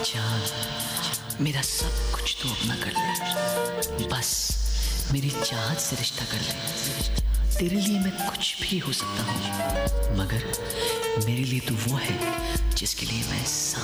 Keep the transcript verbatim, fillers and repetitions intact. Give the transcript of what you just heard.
जान मेरा सब कुछ तो अपना कर ले, बस मेरी चाहत से रिश्ता कर ले। तेरे लिए मैं कुछ भी हो सकता हूँ, मगर मेरे लिए तू वो है जिसके लिए मैं सांस